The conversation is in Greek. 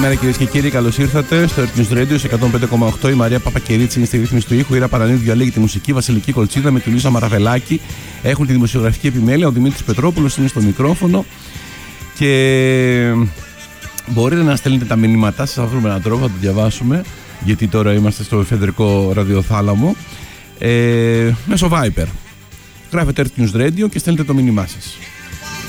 Καλημέρα κυρίες και κύριοι, καλώς ήρθατε στο Earth News Radio σε 105,8. Η Μαρία Παπακερίτσι είναι στη ρύθμιση του ήχου. Η Ήρα Παρανίδου διαλέγει τη μουσική, Βασιλική Κολτσίδα με τη Λίζα Μαραβελάκη. Έχουν τη δημοσιογραφική επιμέλεια. Ο Δημήτρης Πετρόπουλος είναι στο μικρόφωνο. Και μπορείτε να στέλνετε τα μηνύματά σας. Θα βρούμε έναν τρόπο, θα το διαβάσουμε. Γιατί τώρα είμαστε στο εφεδρικό ραδιοθάλαμο. Μέσω Viper. Γράφετε Earth News Radio και στέλνετε το μήνυμά σας.